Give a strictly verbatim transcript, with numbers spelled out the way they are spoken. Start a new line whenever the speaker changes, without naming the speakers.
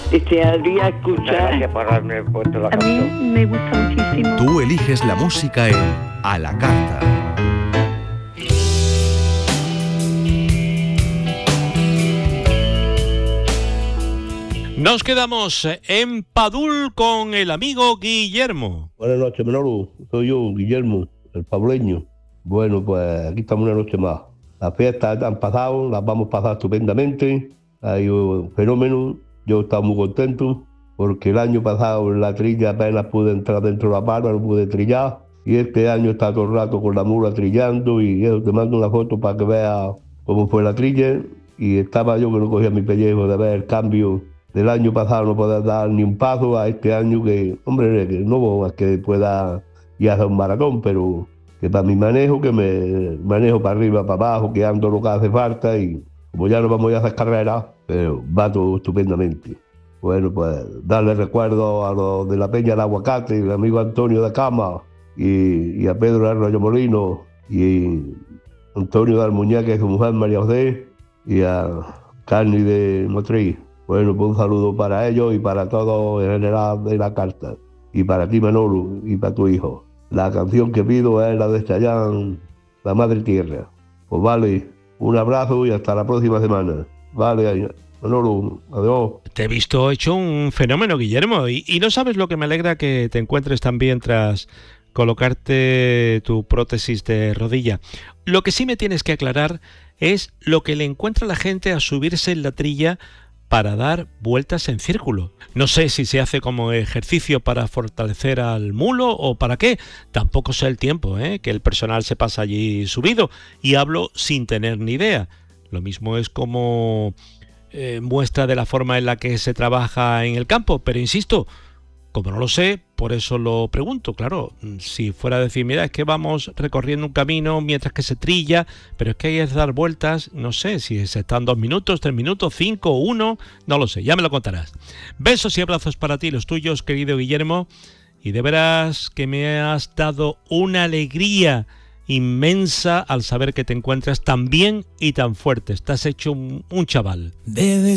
desearía escuchar.
Gracias por haberme puesto la
A mí
canción.
me gusta muchísimo.
Tú eliges la música en A la Carta.
Nos quedamos en Padul con el amigo Guillermo.
Buenas noches, Manolo. Soy yo, Guillermo, el pabuleño. Bueno, pues aquí estamos una noche más. Las fiestas han pasado, las vamos a pasar estupendamente. Hay un fenómeno. Yo estaba muy contento porque el año pasado en la trilla apenas pude entrar dentro de la barra, no pude trillar. Y este año está todo el rato con la mula trillando y yo te mando una foto para que veas cómo fue la trilla. Y estaba yo que no cogía mi pellejo de ver el cambio. Del año pasado no podía dar ni un paso a este año que, hombre, que no es que pueda ir a hacer un maratón, pero que para mi manejo, que me manejo para arriba, para abajo, que ando lo que hace falta y como ya no vamos a hacer carreras, pero va todo estupendamente. Bueno, pues darle recuerdo a los de la Peña del Aguacate, el amigo Antonio de Cama y, y a Pedro de Arroyo Molino y Antonio de Almuñá, que es su mujer María José, y a Carni de Motriz. Bueno, pues un saludo para ellos y para todos en general de la carta. Y para ti, Manolo, y para tu hijo. La canción que pido es la de Chayanne, La Madre Tierra. Pues vale, un abrazo y hasta la próxima semana. Vale, Manolo, adiós.
Te he visto hecho un fenómeno, Guillermo, y, y no sabes lo que me alegra que te encuentres tan bien tras colocarte tu prótesis de rodilla. Lo que sí me tienes que aclarar es lo que le encuentra la gente a subirse en la trilla para dar vueltas en círculo. No sé si se hace como ejercicio para fortalecer al mulo o para qué. Tampoco sé el tiempo, ¿eh? que el personal se pasa allí subido y hablo sin tener ni idea. Lo mismo es como eh, muestra de la forma en la que se trabaja en el campo, pero insisto, como no lo sé, por eso lo pregunto. Claro, si fuera a decir, mira, es que vamos recorriendo un camino mientras que se trilla, pero es que hay que dar vueltas, no sé si se están dos minutos, tres minutos, cinco, uno, no lo sé, ya me lo contarás. Besos y abrazos para ti, los tuyos, querido Guillermo, y de veras que me has dado una alegría inmensa al saber que te encuentras tan bien y tan fuerte. Estás hecho un, un chaval.
Debes